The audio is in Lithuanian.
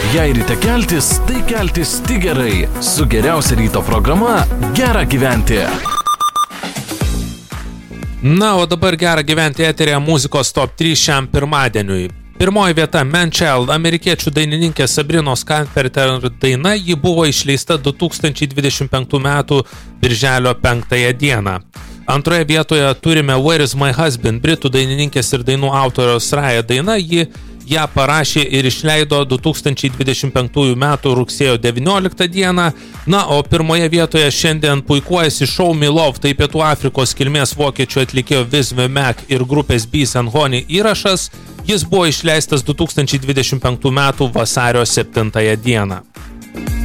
Jei ryte keltis, tai keltis tik gerai. Su geriausia ryto programa Gera gyventi. Na, o dabar Gera gyventi eterėje muzikos top 3 šiam pirmadieniui. Pirmoji vieta Man Child, amerikiečių dainininkės Sabrinos Carpenter daina, ji buvo išleista 2025 metų birželio 5 dieną. Antroje vietoje turime Where is my husband, britų dainininkės ir dainų autoriaus Raya daina, ji ją parašė ir išleido 2025 metų rugsėjo 19 dieną. Na, o pirmoje vietoje šiandien puikuojasi Show Me Love, tai Pietų Afrikos kilmės vokiečių atlikėjo Vizme Mac ir grupės Bees and Honey įrašas. Jis buvo išleistas 2025 metų vasario 7 dieną.